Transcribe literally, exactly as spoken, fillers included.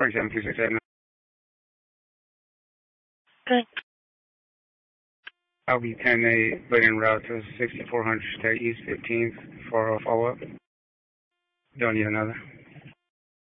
forty-seven two six seven. Okay. I'll be ten eight, but en route to sixty-four hundred State East fifteenth for a follow-up. Don't need another.